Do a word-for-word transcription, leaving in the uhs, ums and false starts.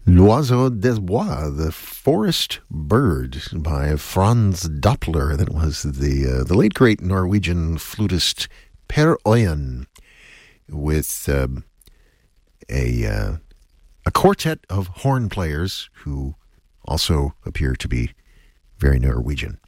L'Oiseau des Bois, the forest bird by Franz Doppler. That was the uh, the late great Norwegian flutist Per Øyen, with um, a uh, a quartet of horn players who also appear to be very Norwegian.